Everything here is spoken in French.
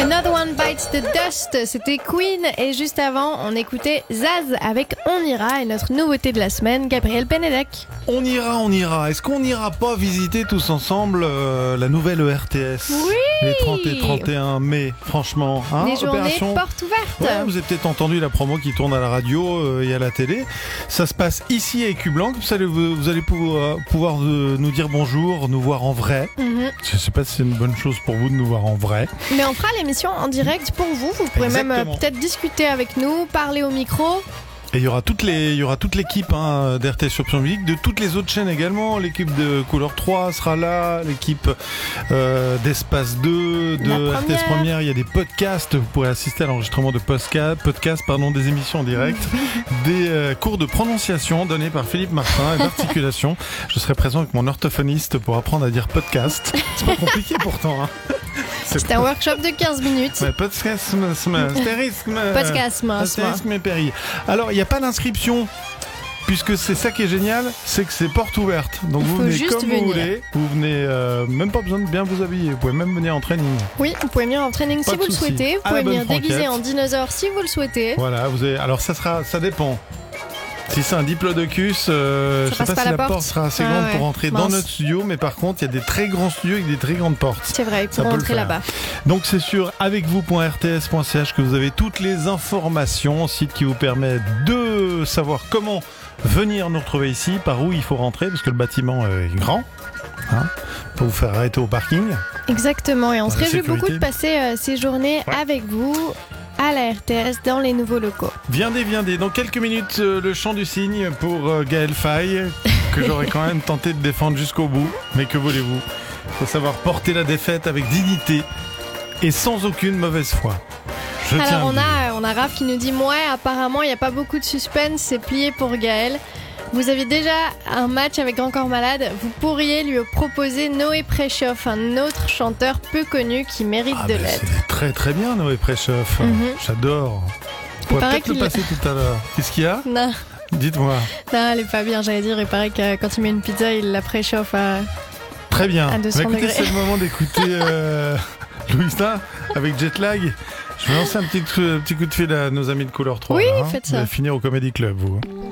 Another One Bites the Dust, c'était Queen, et juste avant on écoutait Zaz avec On ira, et notre nouveauté de la semaine, Gabriel Benedek. On ira. Est-ce qu'on n'ira pas visiter tous ensemble la nouvelle ERTS? Oui. Les 30 et 31 mai, franchement. Hein, Des journées opération... portes ouvertes. Ouais, vous avez peut-être entendu la promo qui tourne à la radio et à la télé. Ça se passe ici à Écublanc. Vous allez pouvoir nous dire bonjour, nous voir en vrai. Je ne sais pas si c'est une bonne chose pour vous de nous voir en vrai. Mais on fera l'émission en direct pour vous. Vous pourrez même peut-être discuter avec nous, parler au micro. Et il y aura toute l'équipe d'RTS sur Option Musique, de toutes les autres chaînes également. L'équipe de Couleur 3 sera là, l'équipe d'Espace 2, de RTS Première. Il y a des podcasts, vous pourrez assister à l'enregistrement de des émissions en direct, des cours de prononciation donnés par Philippe Martin et d'articulation. Je serai présent avec mon orthophoniste pour apprendre à dire podcast. C'est pas compliqué pourtant. C'est un workshop de 15 minutes. Ouais, podcast, alors, il n'y a pas d'inscription, puisque c'est ça qui est génial, c'est que c'est porte ouverte. Donc vous venez comme vous voulez, vous venez même pas besoin de bien vous habiller, vous pouvez même venir en training. Oui, vous pouvez venir en training si vous le souhaitez, vous pouvez venir déguisé en dinosaure si vous le souhaitez. Voilà, alors ça dépend. Si c'est un diplodocus, je sais pas si la porte sera assez grande pour entrer dans notre studio, mais par contre, il y a des très grands studios avec des très grandes portes. C'est vrai, pour entrer là-bas. Donc c'est sur avecvous.rts.ch que vous avez toutes les informations, site qui vous permet de savoir comment venir nous retrouver ici, par où il faut rentrer, parce que le bâtiment est grand, pour vous faire arrêter au parking. Exactement, et on se réjouit beaucoup de passer ces journées avec vous à la RTS dans les nouveaux locaux. Viendez. Dans quelques minutes, le chant du cygne pour Gaël Faye, que j'aurais quand même tenté de défendre jusqu'au bout. Mais que voulez-vous? Il faut savoir porter la défaite avec dignité et sans aucune mauvaise foi. Alors on a Raph qui nous dit apparemment il n'y a pas beaucoup de suspense, c'est plié pour Gaël. Vous avez déjà un match avec Encore Malade, vous pourriez lui proposer Noé Préchoff, un autre chanteur peu connu qui mérite de l'être. C'est très très bien Noé Préchoff, j'adore. On pourrait peut-être le passer tout à l'heure. Qu'est-ce qu'il y a? Non. Dites-moi. Non, elle est pas bien, j'allais dire, il paraît que quand il met une pizza, il la préchauffe à... Très bien. À 200 écoutez, degrés. C'est le moment d'écouter Louisa avec Jetlag. Je vais lancer un petit coup de fil à nos amis de Couleur 3. Oui, faites ça. Vous allez finir au Comedy Club, vous.